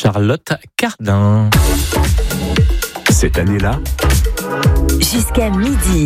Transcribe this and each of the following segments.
Charlotte Cardin. Cette année-là, Jusqu'à midi.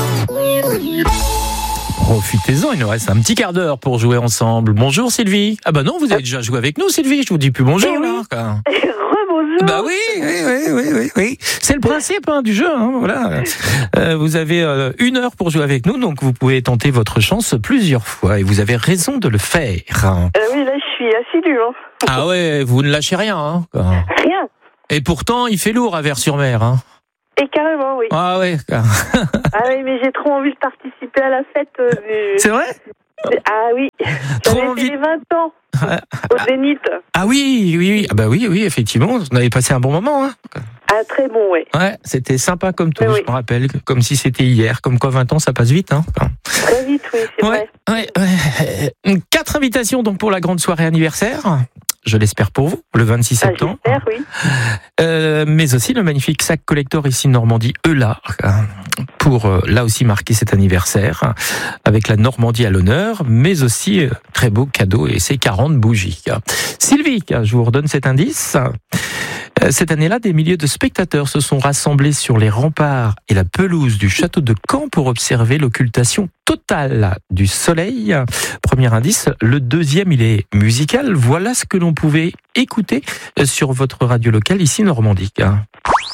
Profitez-en, il nous reste un petit quart d'heure pour jouer ensemble. Bonjour Sylvie. Ah bah non, vous avez déjà joué avec nous Sylvie, je vous dis plus bonjour Eh oui. là. Quoi. Rebonjour. Bah oui. C'est le principe du jeu. Voilà. Vous avez 1 heure pour jouer avec nous, donc vous pouvez tenter votre chance plusieurs fois et vous avez raison de le faire. Oui, là, je suis assidue. Ah ouais, vous ne lâchez rien. Quoi. Rien. Et pourtant, il fait lourd à Vers-sur-Mer. Et carrément, oui. Ah ouais. Ah oui, mais j'ai trop envie de participer à la fête du... C'est vrai ? Ah oui. Trop J'avais envie. fait les 20 ans au Zénith. Ah oui. Ah bah oui, effectivement. On avait passé un bon moment. Ah, très bon, oui. Ouais, c'était sympa comme tout, Oui. je me rappelle, comme si c'était hier. Comme quoi 20 ans, ça passe vite. Très vite, oui, c'est vrai. Ouais. 4 invitations donc pour la grande soirée anniversaire. Je l'espère pour vous, le 26 septembre. J'espère, oui. Mais aussi le magnifique sac collector ici Normandie Eular pour là aussi marquer cet anniversaire avec la Normandie à l'honneur, mais aussi très beau cadeau et ses 40 bougies. Sylvie, je vous redonne cet indice. Cette année-là, des milliers de spectateurs se sont rassemblés sur les remparts et la pelouse du château de Caen pour observer l'occultation totale du soleil. Premier indice. Le deuxième, il est musical. Voilà ce que l'on pouvait écouter sur votre radio locale ici Normandie.